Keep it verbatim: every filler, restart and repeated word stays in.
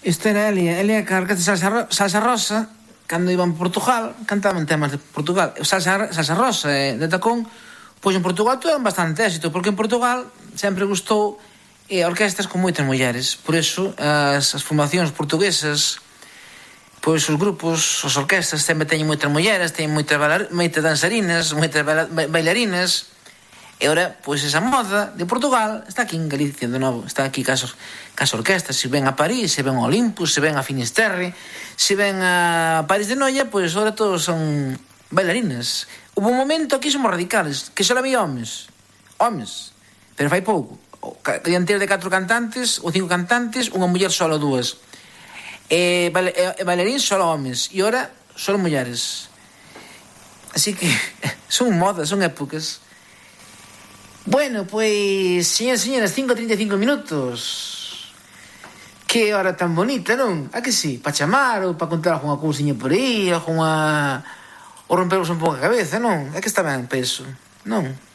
Isto era Elia, Elia que a orquesta Salsa, Ro Salsa Rosa, cando iban a Portugal, cantaban temas de Portugal. Salsa, Salsa Rosa eh, de Tacón, pois en Portugal tuveron bastante éxito, porque en Portugal sempre gustou eh, orquestas con moitas mulleres. Por eso, as, as formacións portuguesas, pois os grupos, as orquestas sempre teñen moitas mulleres, teñen moitas, moitas danzarinas, moitas bailarinas. E ora, pois esa moda de Portugal está aquí en Galicia de novo, está aquí cas, cas orquestas. Se ven a París, se ven a Olympus, se ven a Finisterre, se ven a París de Noia, pois ora todos son bailarinas. Hubo un momento aquí somos radicales, que só había homes, homes, pero fai pouco. Dianteiro de catro cantantes ou cinco cantantes, unha muller solo dúas. E, e bailarín solo homes, e ora solo mulleres. Así que son modas, son épocas. Bueno, pois, señores e señoras, cinco e trinta e cinco minutos. Que hora tan bonita, non? A que sí? Pa chamar ou pa contar algunha cousiña por aí, algunha... ou rompervos un pouco a cabeza, non? É que está ben, penso, non?